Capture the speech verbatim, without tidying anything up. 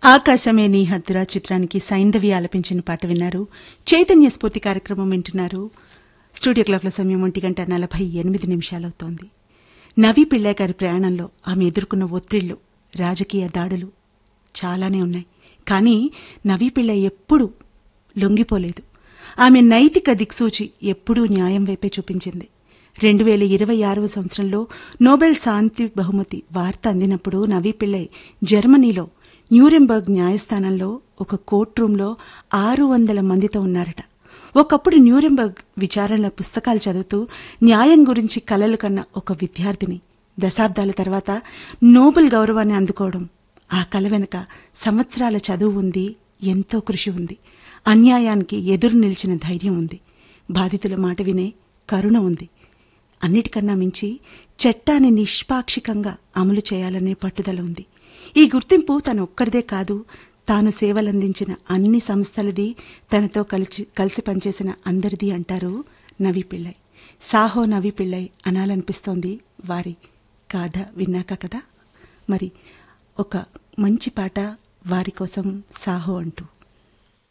ఆకాశమే నీ హద్దురా చిత్రానికి సైంధవి ఆలపించిన పాట విన్నారు. చైతన్య స్ఫూర్తి కార్యక్రమం వింటున్నారు. స్టూడియో క్లాక్ల సమయం ఒంటి గంట నలభై ఎనిమిది నిమిషాలవుతోంది. నవీ పిళ్ళై గారి ప్రయాణంలో ఆమె ఎదుర్కొన్న ఒత్తిళ్లు, రాజకీయ దాడులు చాలానే ఉన్నాయి. కానీ నవీ పిళ్ళై ఎప్పుడూ లొంగిపోలేదు. ఆమె నైతిక దిక్సూచి ఎప్పుడూ న్యాయం వైపే చూపించింది. రెండు వేల ఇరవై ఆరవ సంవత్సరంలో నోబెల్ శాంతి బహుమతి వార్త అందినప్పుడు నవీ పిళ్ళై జర్మనీలో న్యూరెంబర్గ్ న్యాయస్థానంలో ఒక కోర్టు రూంలో ఆరు వందల మందితో ఉన్నారట. ఒకప్పుడు న్యూరెంబర్గ్ విచారణల పుస్తకాలు చదువుతూ న్యాయం గురించి కలలు కన్న ఒక విద్యార్థిని దశాబ్దాల తర్వాత నోబెల్ గౌరవాన్ని అందుకోవడం, ఆ కల వెనుక సంవత్సరాల చదువు ఉంది, ఎంతో కృషి ఉంది, అన్యాయానికి ఎదురు నిలిచిన ధైర్యం ఉంది, బాధితుల మాట వినే కరుణ ఉంది. అన్నిటికన్నా మించి చట్టాన్ని నిష్పాక్షికంగా అమలు చేయాలనే పట్టుదల ఉంది. ఈ గుర్తింపు తన ఒక్కరిదే కాదు, తాను సేవలందించిన అన్ని సంస్థలది, తనతో కలిసి కలిసి పనిచేసిన అందరిది అంటారు నవీ పిళ్ళై. సాహో నవీ పిళ్ళై అనాలనిపిస్తోంది వారి గాథ విన్నాక కదా. మరి ఒక మంచి పాట వారి కోసం, సాహో అంటూ.